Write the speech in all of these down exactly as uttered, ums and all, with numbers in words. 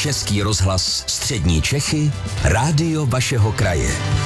Český rozhlas Střední Čechy, rádio vašeho kraje.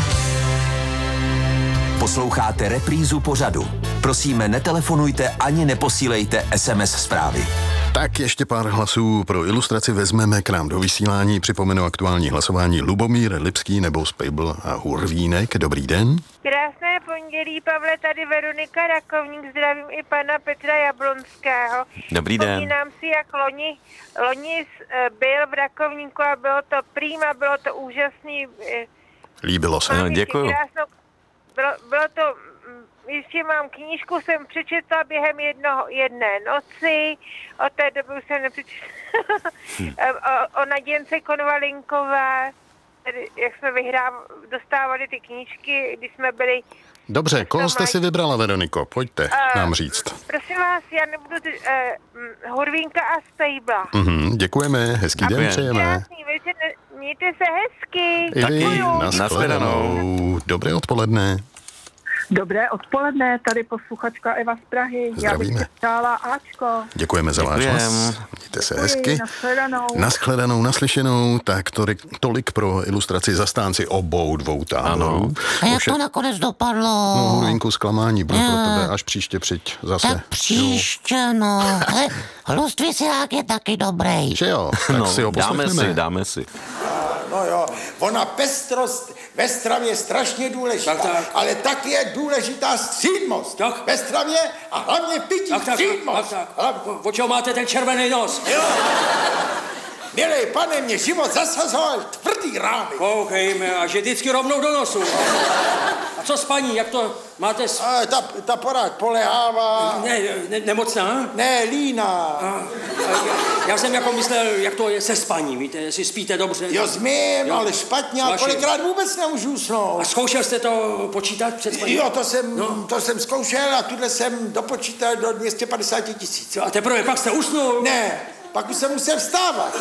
Posloucháte reprízu pořadu. Prosíme, netelefonujte ani neposílejte es em es zprávy. Tak ještě pár hlasů pro ilustraci vezmeme k nám do vysílání. Připomenu aktuální hlasování. Lubomír Lipský nebo Spejbl a Hurvínek. Dobrý den. Krásné pondělí, Pavle, tady Veronika Rakovník, zdravím i pana Petra Jablonského. Dobrý den. Vzpomínám si, jak loni, loni byl v Rakovníku a bylo to prýma, bylo to úžasný. Líbilo se. No, děkuju. Krásno, bylo, bylo to, jistě mám knížku, jsem přečetla během jednoho, jedné noci, od té doby už jsem nepřečetla, hmm. o, o Naděnce Konvalinkové, jak jsme vyhráv, dostávali ty knížky, když jsme byli... Dobře, koho jste si vybrala, Veroniko? Pojďte uh, nám říct. Prosím vás, já nebudu uh, Hurvínka a Spejbla. Mm-hmm, děkujeme, hezký den přejeme. Krásný, mějte, mějte se hezky. I vy, nashledanou. Dobré odpoledne. Dobré odpoledne, tady posluchačka Eva z Prahy. Zdravíme. Já bych přála Ačko. Děkujeme za váš hlas. Mějte se hezky. Nashledanou. Nashledanou, naslyšenou. Tak tolik, tolik pro ilustraci zastánci obou dvou táborů. A jak to nakonec dopadlo? No, Hurvínku, zklamání, budu pro tebe až příště přijď zase. Tak příště, no. Ale Hlust vysílák je taky dobrý. Že jo, tak no, si ho dáme si, dáme si. No jo, ona pestrost ve stravě je strašně důležitá, tak, tak. Ale tak je důležitá střídmost tak. Ve stravě a hlavně pití tak, střídmost. Tak, tak, tak. O čeho máte ten červený nos? Jo. Milej pane, mě život zasazoval tvrdý rány. Koukejme, a že vždycky rovnou do nosu. A co s paní, jak to máte? S... A, ta, ta porád polehává. Ne, ne, nemocná? Ne, líná. A, a, já, já jsem jako myslel, jak to je se spaní, víte, jestli spíte dobře. Jo, smím, ale špatně a kolikrát vůbec nemůžu usnout. A zkoušel jste to počítat před spaní? Jo, to jsem, no. to jsem zkoušel a tuhle jsem dopočítal do dvě stě padesát tisíc. A teprve pak jste usnul? Ne. Pak už jsem musel vstávat.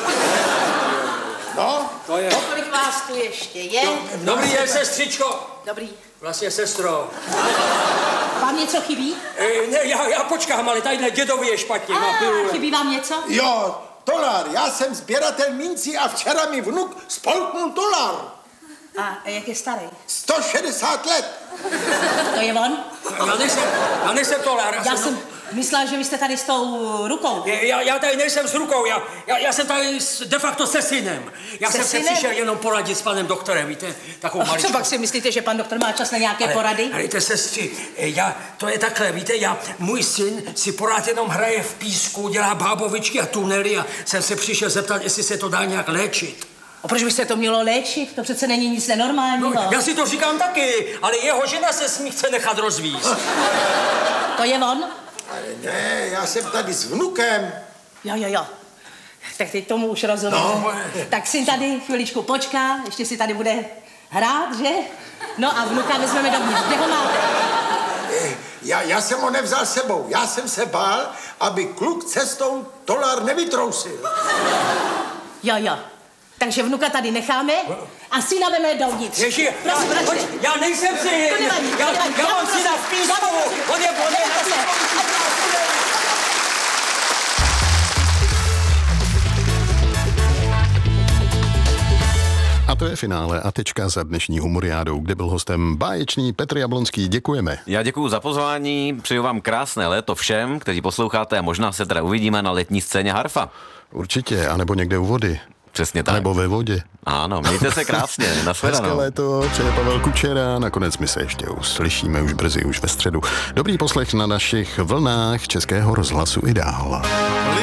No, to je. Kolik vás tu ještě je? No, dobrý den, sestřičko. Dobrý. Vlastně sestro. Vám něco chybí? E, ne, já, já počkám, ale tadyhle dědovi je špatně. A, chybí vám něco? Jo, tolar. Já jsem sběratel mincí a včera mi vnuk spolknul tolar. A jak je starý? sto šedesát let. To je on? Já nejsem, já nejsem tolar. Já jsem myslela, že vy jste tady s tou rukou. Já, já tady nejsem s rukou, já, já, já jsem tady s, de facto se synem. Já se jsem se přišel jenom poradit s panem doktorem, víte, takovou maličkou. Co pak si myslíte, že pan doktor má čas na nějaké ale, porady? Ale te sestři, já, to je takhle, víte, já, můj syn si porád jenom hraje v písku, dělá bábovičky a tunely a jsem se přišel zeptat, jestli se to dá nějak léčit. A proč by se to mělo léčit? To přece není nic nenormálního. No, já si to říkám taky, ale jeho žena se s ní chce nechat rozvízt. To je on? Ale ne, já jsem tady s vnukem. Jo, jo, jo. Tak teď tomu už rozumím. No. Tak syn tady chviličku počká, ještě si tady bude hrát, že? No a vnuka vezmeme dovnitř. Kde ho máte? Já, já jsem ho nevzal sebou. Já jsem se bál, aby kluk cestou tolar nevytrousil. Jo, jo. Takže vnuka tady necháme a syna veme dovnitř. Ježi, prosím, já, pojď, já nejsem syn. To nevadí, já, nevadí. já, já mám syna v písku. On je, on je, A to je finále a tečka za dnešní humoriádou, kde byl hostem báječný Petr Jablonský. Děkujeme. Já děkuju za pozvání, přeju vám krásné léto všem, kteří posloucháte a možná se teda uvidíme na letní scéně Harfa. Určitě, anebo někde u vody. Přesně tak. Nebo ve vodě. Ano, mějte se krásně, nashledanou. Hezké léto, přeje Pavel Kučera, nakonec my se ještě uslyšíme už brzy, už ve středu. Dobrý poslech na našich vlnách Českého rozhlasu i dál.